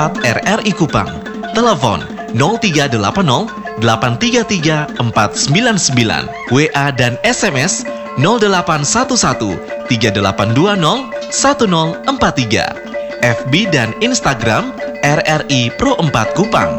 4 RRI Kupang. Telepon 0380 833 499, WA dan SMS 0811 3820 1043, FB dan Instagram RRI Pro 4 Kupang.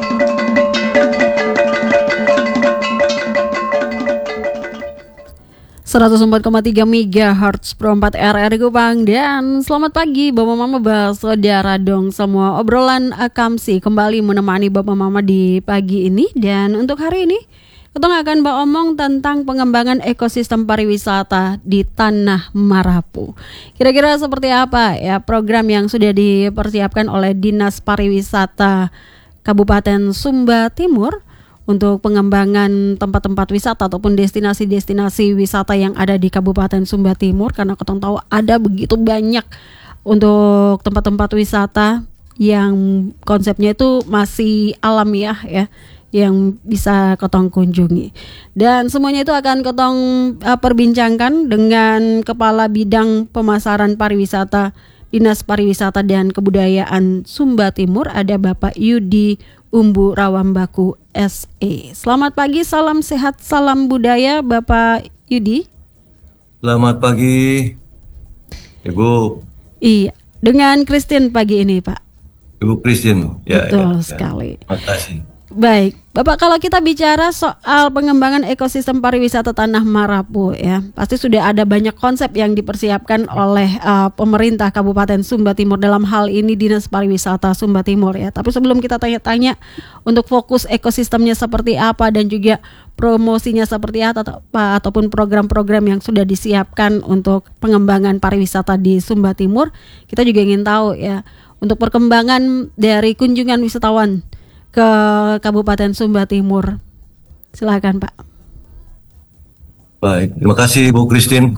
.3 MHz Pro 4 RRI Kupang. Dan selamat pagi Bapak Mama, saudara dong semua. Obrolan Akamsi kembali menemani Bapak Mama di pagi ini. Dan untuk hari ini kita akan omong tentang pengembangan ekosistem pariwisata di Tanah Marapu. Kira-kira seperti apa ya program yang sudah dipersiapkan oleh Dinas Pariwisata Kabupaten Sumba Timur untuk pengembangan tempat-tempat wisata ataupun destinasi-destinasi wisata yang ada di Kabupaten Sumba Timur. Karena kita tahu ada begitu banyak untuk tempat-tempat wisata yang konsepnya itu masih alamiah ya, yang bisa ketong kunjungi. Dan semuanya itu akan ketong perbincangkan dengan Kepala Bidang Pemasaran Pariwisata Dinas Pariwisata dan Kebudayaan Sumba Timur, ada Bapak Yudi Umbu Rawambaku SE. Selamat pagi, salam sehat, salam budaya Bapak Yudi. Selamat pagi Ibu. Iya, dengan Christine pagi ini Pak. Ibu Christine. Ya, betul sekali. Terima kasih. Baik, Bapak, kalau kita bicara soal pengembangan ekosistem pariwisata Tanah Marapu ya, pasti sudah ada banyak konsep yang dipersiapkan oleh pemerintah Kabupaten Sumba Timur, dalam hal ini Dinas Pariwisata Sumba Timur ya. Tapi sebelum kita tanya-tanya untuk fokus ekosistemnya seperti apa dan juga promosinya seperti apa ataupun program-program yang sudah disiapkan untuk pengembangan pariwisata di Sumba Timur, kita juga ingin tahu ya untuk perkembangan dari kunjungan wisatawan ke Kabupaten Sumba Timur. Silakan Pak. Baik, terima kasih Bu Christine.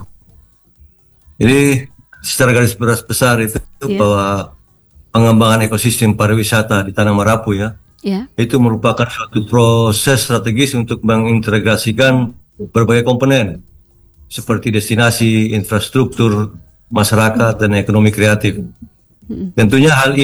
Jadi secara garis besar itu bahwa pengembangan ekosistem pariwisata di Tanah Marapu ya, itu merupakan suatu proses strategis untuk mengintegrasikan berbagai komponen seperti destinasi, infrastruktur, masyarakat, dan ekonomi kreatif. Tentunya hal